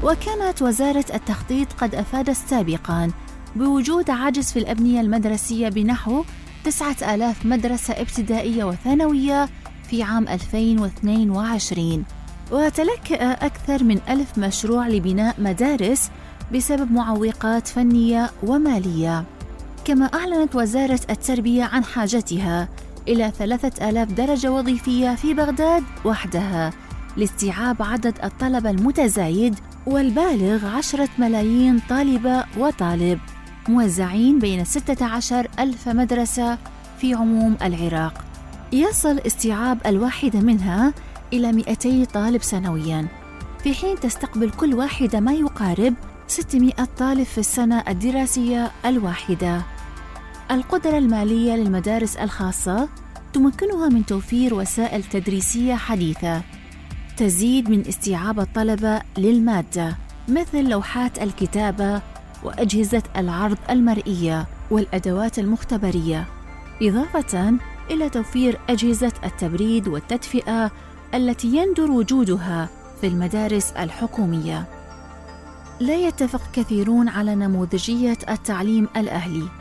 وكانت وزارة التخطيط قد أفادت سابقاً بوجود عجز في الأبنية المدرسية بنحو 9000 مدرسة ابتدائية وثانوية في عام 2022، وتلكأ أكثر من 1000 مشروع لبناء مدارس بسبب معوقات فنية ومالية. كما أعلنت وزارة التربية عن حاجتها إلى 3000 درجة وظيفية في بغداد وحدها لاستيعاب عدد الطلبة المتزايد والبالغ 10 ملايين طالبة وطالب موزعين بين 16,000 مدرسة في عموم العراق. يصل استيعاب الواحدة منها إلى 200 طالب سنوياً، في حين تستقبل كل واحدة ما يقارب 600 طالب في السنة الدراسية الواحدة. القدرة المالية للمدارس الخاصة تمكنها من توفير وسائل تدريسية حديثة تزيد من استيعاب الطلبة للمادة، مثل لوحات الكتابة وأجهزة العرض المرئية والأدوات المختبرية، إضافة إلى توفير أجهزة التبريد والتدفئة التي يندر وجودها في المدارس الحكومية. لا يتفق كثيرون على نموذجية التعليم الأهلي